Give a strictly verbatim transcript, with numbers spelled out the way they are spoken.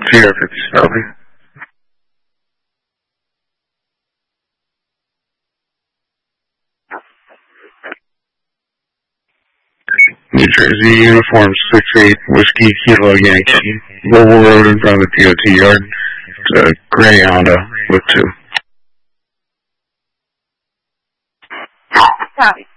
Sierra fifty-seven. New Jersey, uniform six eight, Whiskey, Kilo Yankee, Global Road in front of the P O T yard. It's a gray Honda with two. Copy.